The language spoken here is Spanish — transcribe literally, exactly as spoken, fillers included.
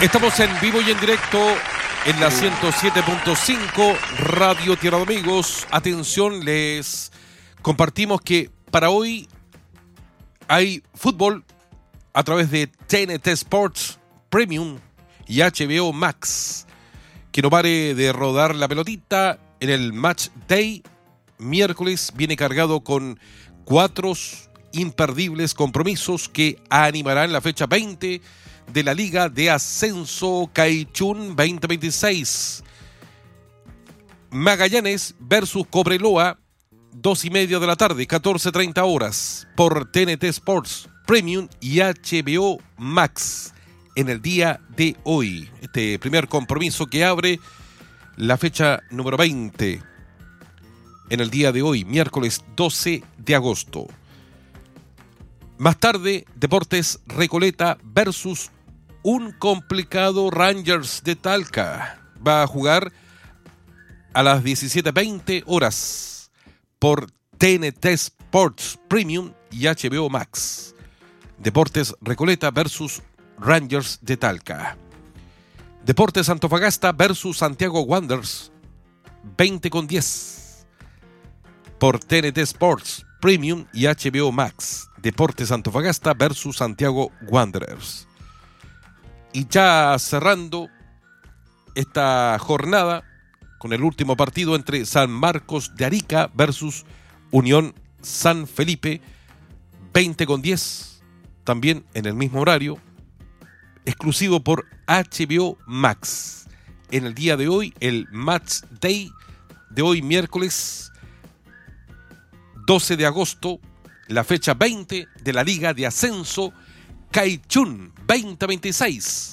Estamos en vivo y en directo en la ciento siete punto cinco Radio Tierra de Amigos. Atención, les compartimos que para hoy hay fútbol a través de T N T Sports Premium y H B O Max. Que no pare de rodar la pelotita en el Match Day. Miércoles viene cargado con cuatro imperdibles compromisos que animarán la fecha veinte de la Liga de Ascenso Caichún veinte veintiséis. Magallanes versus Cobreloa, dos y media de la tarde, catorce treinta horas, por T N T Sports Premium y H B O Max en el día de hoy. Este primer compromiso que abre la fecha número veinte en el día de hoy, miércoles doce de agosto. Más tarde, Deportes Recoleta versus un complicado Rangers de Talca. Va a jugar a las diecisiete veinte horas por T N T Sports Premium y H B O Max. Deportes Recoleta versus Rangers de Talca. Deportes Antofagasta versus Santiago Wanderers, veinte con diez por T N T Sports Premium y H B O Max. Deportes Antofagasta versus Santiago Wanderers. Y ya cerrando esta jornada con el último partido entre San Marcos de Arica versus Unión San Felipe, veinte con diez, también en el mismo horario, exclusivo por H B O Max. En el día de hoy, el Match Day de hoy, miércoles doce de agosto, la fecha veinte de la Liga de Ascenso Caichún veinte veintiséis.